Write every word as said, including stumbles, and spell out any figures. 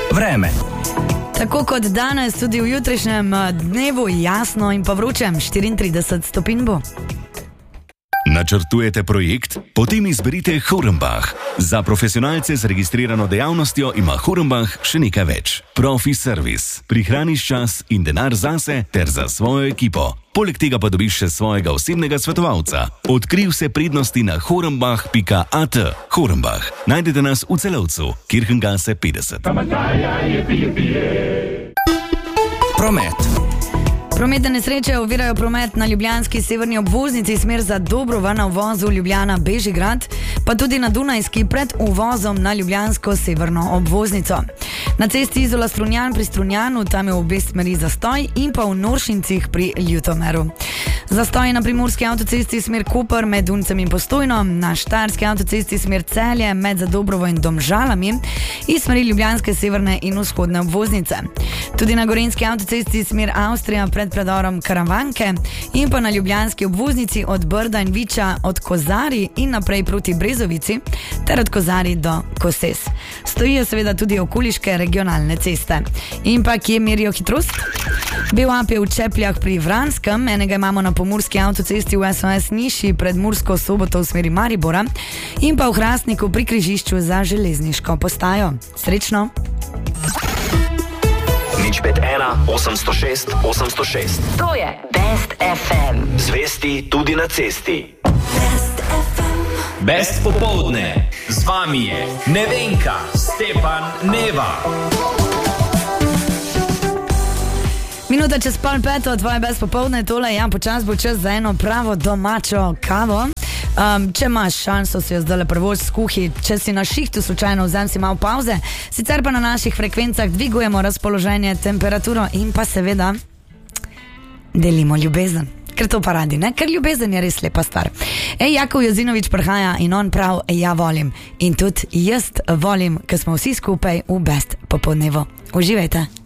Vreme. Tako kot danes, tudi v jutrišnjem dnevu jasno in pa vroče, štiriintrideset stopinj bo. Načrtujete projekt? Potem izberite Hornbach. Za profesionalce z registrirano dejavnostjo ima Hornbach še nekaj več. Profi servis. Prihraniš čas in denar zase ter za svojo ekipo. Poleg tega pa dobiš še svojega osebnega svetovalca. Odkrij vse prednosti na hornbach pika at. Hornbach. Najdete nas v Celovcu, Kirchengase petdeset. Promet. Prometne nesreče ovirajo promet na ljubljanski severni obvoznici smer za Dobrovo na uvozu Ljubljana-Bežigrad, pa tudi na Dunajski pred uvozom na ljubljansko severno obvoznico. Na cesti Izola-Strunjan pri Strunjanu, tam je v obe smeri zastoj, in pa v Noršincih pri Ljutomeru. Zastoj na primorski avtocesti smer Koper med Duncem in Postojno, na štajerski avtocesti smer Celje med Zadobrovo in Domžalami iz smeri ljubljanske severne in vzhodne obvoznice. Tudi na gorenjski avtocesti smer Avstrija pred predorom Karavanke in pa na ljubljanski obvoznici od Brda in Viča od Kozari in naprej proti Brezovici ter od Kozari do Koses. Stojijo seveda tudi okoliške regionalne ceste. In pa kje merijo hitrost? B O A P je v Čepljah pri Vranskem, enega imamo na pomurski avtocesti v S O S Niši pred Mursko Soboto v smeri Maribora in pa v Hrastniku pri križišču za železniško postajo. Srečno! nič pet ena, osemsto šest, osemsto šest. To je Best F M. Zvesti tudi na cesti. Best F M. Best popoldne. Z vami je Nevenka, Stepan, Neva. Minuta čez pol peto, tvoje Best popoldne, tole ja, počas bo čas za eno pravo domačo kavo. Um, če imaš šanso si jo zdaj prvoč skuhi, če si na šihtu slučajno vzem si malo pauze, sicer pa na naših frekvencah dvigujemo razpoloženje, temperaturo in pa seveda delimo ljubezen. Ker to pa radi, ne? Ker ljubezen je res lepa stvar. Ej, Jakov Jozinovič prihaja in on prav, ja volim. In tudi jaz volim, ker smo vsi skupaj v Best popoldnevu. Uživajte.